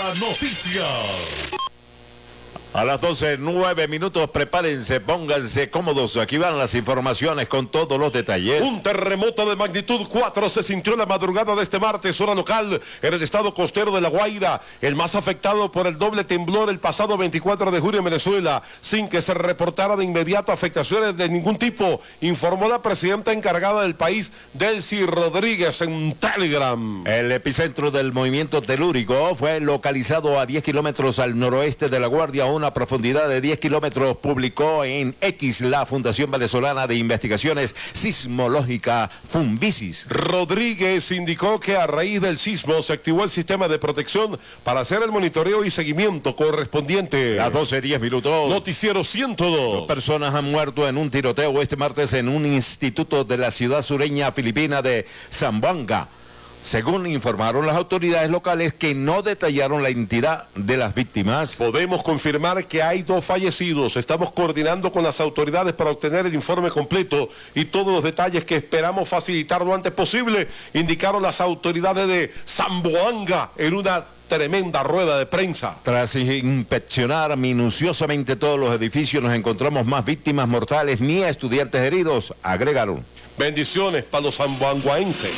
la noticia. A las 12:09, prepárense, pónganse cómodos. Aquí van las informaciones con todos los detalles. Un terremoto de magnitud 4 se sintió en la madrugada de este martes, hora local, en el estado costero de La Guaira, el más afectado por el doble temblor el pasado 24 de julio en Venezuela, sin que se reportara de inmediato afectaciones de ningún tipo, informó la presidenta encargada del país, Delcy Rodríguez, en Telegram. El epicentro del movimiento telúrico fue localizado a 10 kilómetros al noroeste de La Guardia, a una profundidad de 10 kilómetros, publicó en X la Fundación Venezolana de Investigaciones Sismológica, Funvisis. Rodríguez indicó que a raíz del sismo se activó el sistema de protección para hacer el monitoreo y seguimiento correspondiente. A 12:10. Noticiero 102. 2 personas han muerto en un tiroteo este martes en un instituto de la ciudad sureña filipina de Zamboanga, según informaron las autoridades locales, que no detallaron la identidad de las víctimas. Podemos confirmar que hay 2 fallecidos. Estamos coordinando con las autoridades para obtener el informe completo y todos los detalles que esperamos facilitar lo antes posible, indicaron las autoridades de Zamboanga en una tremenda rueda de prensa. Tras inspeccionar minuciosamente todos los edificios, nos encontramos más víctimas mortales ni estudiantes heridos, agregaron. Bendiciones para los zamboanguaenses.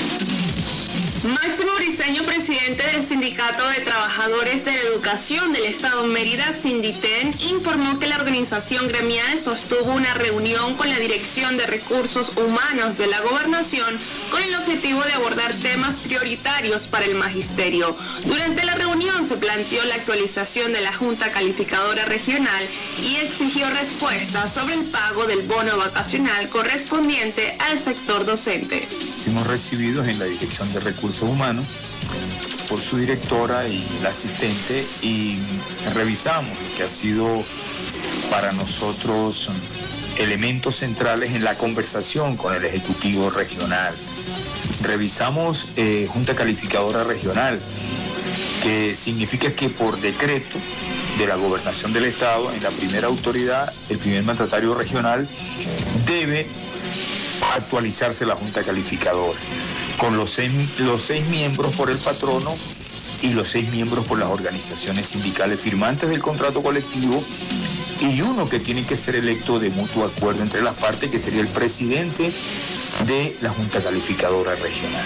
Máximo Briceño, presidente del Sindicato de Trabajadores de la Educación del Estado Mérida, Sinditen, informó que la organización gremial sostuvo una reunión con la Dirección de Recursos Humanos de la Gobernación con el objetivo de abordar temas prioritarios para el magisterio. Durante la reunión se planteó la actualización de la Junta Calificadora Regional y exigió respuestas sobre el pago del bono vacacional correspondiente al sector docente. Fuimos recibidos en la Dirección de Recursos Humanos por su directora y el asistente y revisamos que ha sido para nosotros elementos centrales en la conversación con el Ejecutivo Regional. Revisamos Junta Calificadora Regional, que significa que por decreto de la Gobernación del Estado, en la primera autoridad, el primer mandatario regional, debe actualizarse la Junta Calificadora, con los seis miembros por el patrono y los 6 miembros por las organizaciones sindicales firmantes del contrato colectivo, y uno que tiene que ser electo de mutuo acuerdo entre las partes, que sería el presidente de la Junta Calificadora Regional.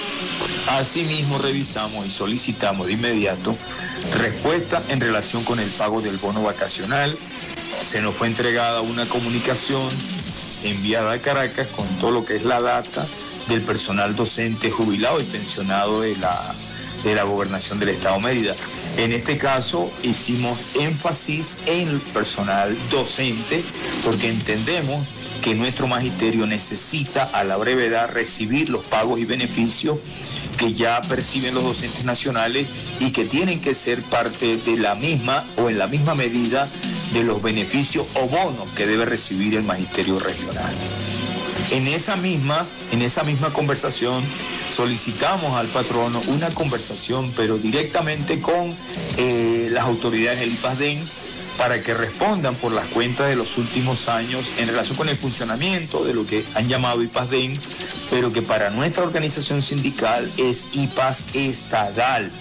Asimismo, revisamos y solicitamos de inmediato respuesta en relación con el pago del bono vacacional. Se nos fue entregada una comunicación enviada a Caracas con todo lo que es la data del personal docente jubilado y pensionado de la Gobernación del Estado Mérida. En este caso hicimos énfasis en el personal docente porque entendemos que nuestro magisterio necesita a la brevedad recibir los pagos y beneficios que ya perciben los docentes nacionales y que tienen que ser parte de la misma o en la misma medida de los beneficios o bonos que debe recibir el magisterio regional. En esa misma conversación solicitamos al patrono una conversación, pero directamente con las autoridades del IPASDEN, para que respondan por las cuentas de los últimos años en relación con el funcionamiento de lo que han llamado IPASDEN, pero que para nuestra organización sindical es IPAS estadal.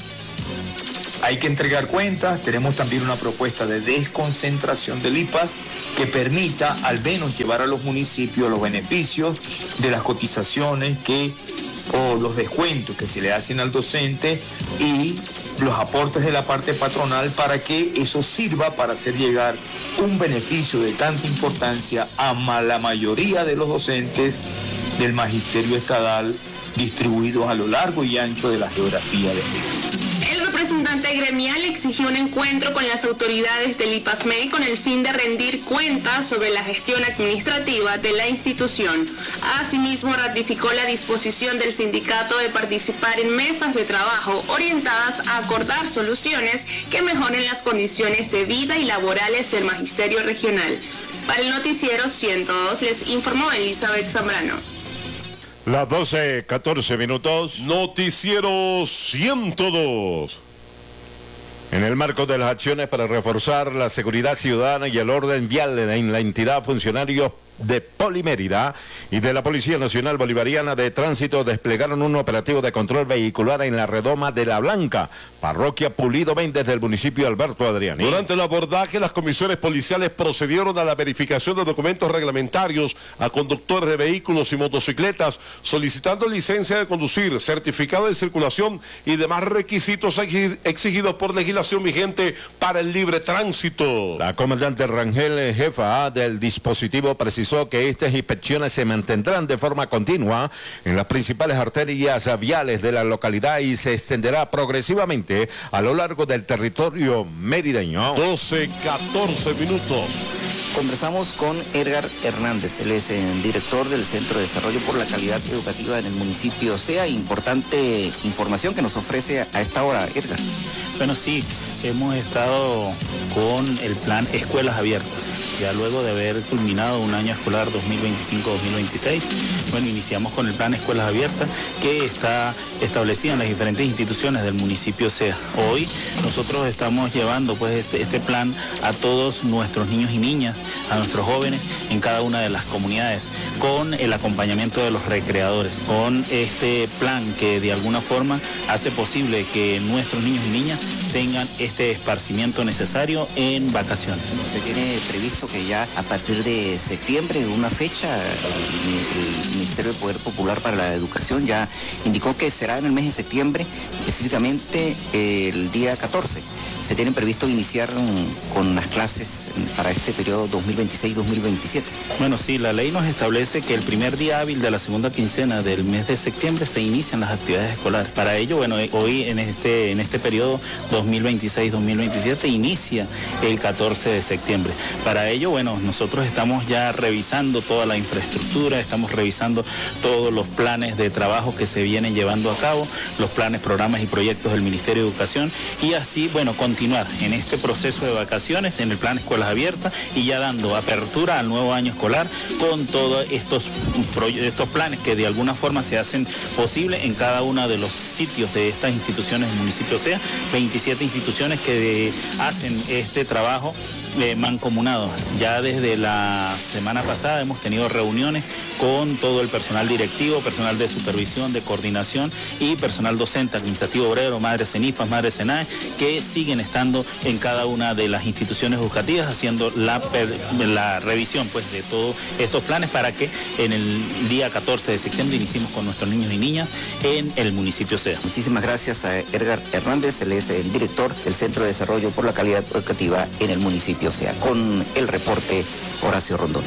Hay que entregar cuentas. Tenemos también una propuesta de desconcentración del IPAS que permita al menos llevar a los municipios los beneficios de las cotizaciones o los descuentos que se le hacen al docente y los aportes de la parte patronal, para que eso sirva para hacer llegar un beneficio de tanta importancia a la mayoría de los docentes del magisterio estadal distribuidos a lo largo y ancho de la geografía de México. El representante gremial exigió un encuentro con las autoridades del IPASMEI con el fin de rendir cuentas sobre la gestión administrativa de la institución. Asimismo, ratificó la disposición del sindicato de participar en mesas de trabajo orientadas a acordar soluciones que mejoren las condiciones de vida y laborales del magisterio regional. Para el noticiero 102 les informó Elizabeth Zambrano. Las 12:14. Noticiero 102. En el marco de las acciones para reforzar la seguridad ciudadana y el orden vial en la entidad, funcionarios de Polimérida y de la Policía Nacional Bolivariana de Tránsito desplegaron un operativo de control vehicular en la redoma de La Blanca, parroquia Pulido Méndez del municipio Alberto Adriani. Durante el abordaje, las comisiones policiales procedieron a la verificación de documentos reglamentarios a conductores de vehículos y motocicletas, solicitando licencia de conducir, certificado de circulación y demás requisitos exigidos por legislación vigente para el libre tránsito. La comandante Rangel, jefa del dispositivo, precisó que estas inspecciones se mantendrán de forma continua en las principales arterias viales de la localidad y se extenderá progresivamente a lo largo del territorio merideño. 12:14 minutos. Conversamos con Edgar Hernández, él es el director del Centro de Desarrollo por la Calidad Educativa en el municipio SEA. Importante información que nos ofrece a esta hora, Edgar. Bueno, sí, hemos estado con el plan Escuelas Abiertas. Ya luego de haber culminado un año escolar 2025-2026, bueno, iniciamos con el plan Escuelas Abiertas que está establecido en las diferentes instituciones del municipio SEA. Hoy nosotros estamos llevando pues este plan a todos nuestros niños y niñas, a nuestros jóvenes en cada una de las comunidades, con el acompañamiento de los recreadores, con este plan que de alguna forma hace posible que nuestros niños y niñas tengan este esparcimiento necesario en vacaciones. Se tiene previsto que ya a partir de septiembre, una fecha, el Ministerio del Poder Popular para la Educación ya indicó que será en el mes de septiembre, específicamente el día 14. Se tienen previsto iniciar con las clases para este periodo 2026-2027. Bueno, sí, la ley nos establece que el primer día hábil de la segunda quincena del mes de septiembre se inician las actividades escolares. Para ello, bueno, hoy en este periodo 2026-2027 inicia el 14 de septiembre. Para ello, bueno, nosotros estamos ya revisando toda la infraestructura, estamos revisando todos los planes de trabajo que se vienen llevando a cabo, los planes, programas y proyectos del Ministerio de Educación y así, bueno, continuar en este proceso de vacaciones en el plan Escuelas Abiertas y ya dando apertura al nuevo año escolar con todos estos planes que de alguna forma se hacen posible en cada uno de los sitios de estas instituciones del municipio SEA, 27 instituciones que hacen este trabajo mancomunado. Ya desde la semana pasada hemos tenido reuniones con todo el personal directivo, personal de supervisión, de coordinación y personal docente, administrativo obrero, madres CENIFAS, madres SENAE, que siguen estando en cada una de las instituciones educativas haciendo la revisión pues de todos estos planes para que en el día 14 de septiembre iniciemos con nuestros niños y niñas en el municipio SEA. Muchísimas gracias a Edgar Hernández, él es el director del Centro de Desarrollo por la Calidad Educativa en el municipio SEA. Con el reporte, Horacio Rondón.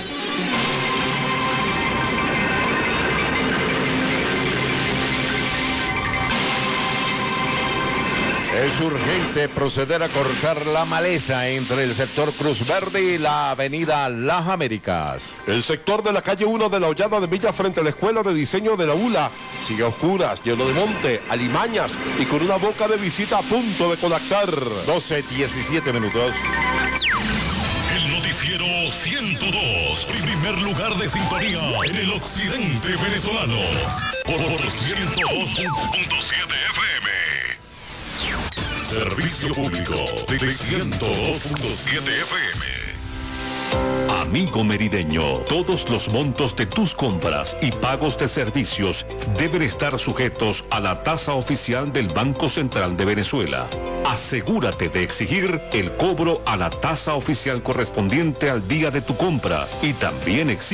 Es urgente proceder a cortar la maleza entre el sector Cruz Verde y la avenida Las Américas. El sector de la calle 1 de la Hollada de Villa frente a la Escuela de Diseño de la ULA sigue a oscuras, lleno de monte, alimañas y con una boca de visita a punto de colapsar. 12:17 minutos. El noticiero 102, primer lugar de sintonía en el occidente venezolano. Por 102.7 FM. Servicio público de 102.7 FM. Amigo merideño, todos los montos de tus compras y pagos de servicios deben estar sujetos a la tasa oficial del Banco Central de Venezuela. Asegúrate de exigir el cobro a la tasa oficial correspondiente al día de tu compra y también exige